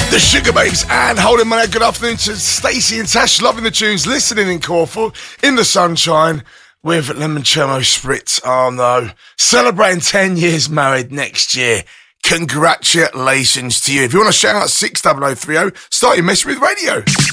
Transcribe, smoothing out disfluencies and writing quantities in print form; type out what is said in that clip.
The Sugar Babes and Holding My Head. Good afternoon to Stacey and Tash, loving the tunes, listening in Corfu, in the sunshine, with Limoncello Spritz. Oh no, celebrating 10 years married next year. Congratulations to you. If you want to shout out 60030, start your message with radio.